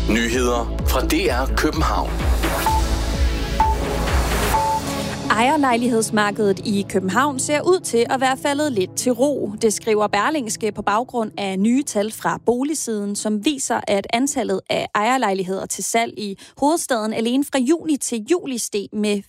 Nyheder fra DR København. Ejerlejlighedsmarkedet i København ser ud til at være faldet lidt til ro. Det skriver Berlingske på baggrund af nye tal fra boligsiden, som viser, at antallet af ejerlejligheder til salg i hovedstaden alene fra juni til juli steg med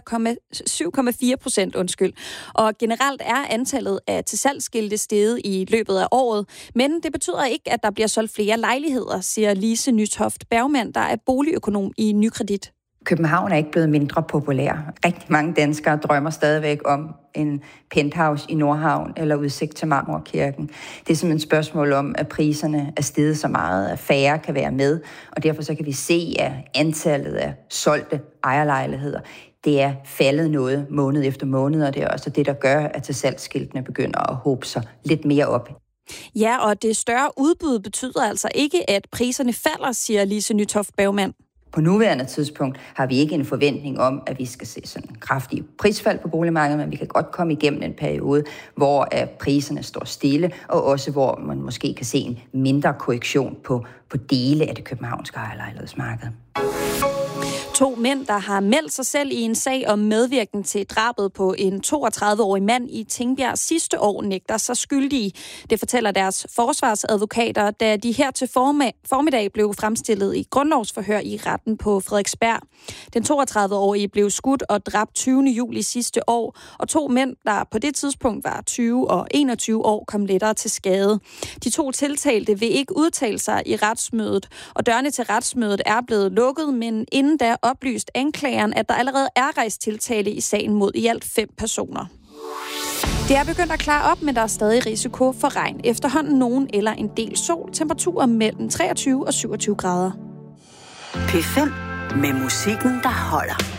7,4%. Og generelt er antallet af til salgsskilte steget i løbet af året. Men det betyder ikke, at der bliver solgt flere lejligheder, siger Lise Nytoft Bergmann, der er boligøkonom i Nykredit. København er ikke blevet mindre populær. Rigtig mange danskere drømmer stadigvæk om en penthouse i Nordhavn eller udsigt til Marmorkirken. Det er simpelthen et spørgsmål om, at priserne er steget så meget, at færre kan være med, og derfor så kan vi se, at antallet af solgte ejerlejligheder, det er faldet noget måned efter måned, og det er også det, der gør, at til salgsskiltene begynder at hobe sig lidt mere op. Ja, og det større udbud betyder altså ikke, at priserne falder, siger Lise Nytoft Bergmann. På nuværende tidspunkt har vi ikke en forventning om, at vi skal se sådan en kraftig prisfald på boligmarkedet, men vi kan godt komme igennem en periode, hvor priserne står stille, og også hvor man måske kan se en mindre korrektion på dele af det københavnske ejerlejlighedsmarked. 2 mænd, der har meldt sig selv i en sag om medvirken til drabet på en 32-årig mand i Tingbjerg sidste år, nægter sig skyldige. Det fortæller deres forsvarsadvokater, da de her til formiddag blev fremstillet i grundlovsforhør i retten på Frederiksberg. Den 32-årige blev skudt og dræbt 20. juli sidste år, og 2 mænd, der på det tidspunkt var 20 og 21 år, kom lettere til skade. De 2 tiltalte vil ikke udtale sig i retsmødet, og dørene til retsmødet er blevet lukket, men inden da oplyst anklageren, at der allerede er rejst tiltale i sagen mod i alt 5 personer. Det er begyndt at klare op, men der er stadig risiko for regn. Efterhånden nogen eller en del sol. Temperaturer mellem 23 og 27 grader. P5 med musikken, der holder.